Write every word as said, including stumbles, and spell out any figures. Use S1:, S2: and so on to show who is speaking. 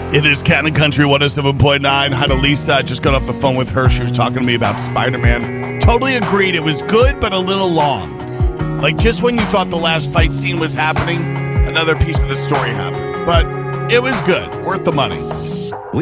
S1: It is Cat and Country one oh seven point nine. Hi to Lisa. I just got off the phone with her. She was talking to me about Spider-Man. Totally agreed. It was good, but a little long. Like, just when you thought the last fight scene was happening, another piece of the story happened. But it was good. Worth the money.